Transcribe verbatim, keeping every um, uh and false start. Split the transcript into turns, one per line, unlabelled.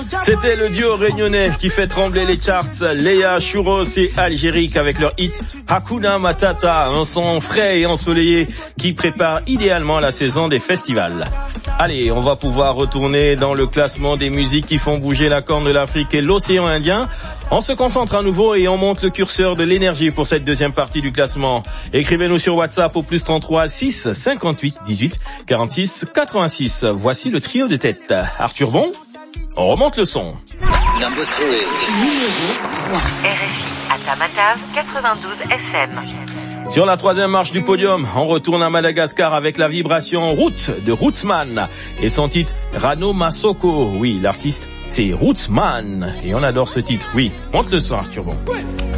C'était le duo réunionnais qui fait trembler les charts, Léa, Churros et Algérique avec leur hit Hakuna Matata, un son frais et ensoleillé qui prépare idéalement la saison des festivals. Allez, on va pouvoir retourner dans le classement des musiques qui font bouger la corne de l'Afrique et l'océan Indien. On se concentre à nouveau et on monte le curseur de l'énergie pour cette deuxième partie du classement. Écrivez-nous sur WhatsApp au plus trente-trois six cinquante-huit dix-huit quarante-six quatre-vingt-six. Voici le trio de tête. Arthur Bon, on remonte le son.
Number three.
R F I à Tamatave, quatre-vingt-douze F M.
Sur la troisième marche du podium, on retourne à Madagascar avec la vibration Roots de Rootsman et son titre Rano Masoko. Oui, l'artiste, c'est Rootsman. Et on adore ce titre. Oui, monte le son, Arthur Bon.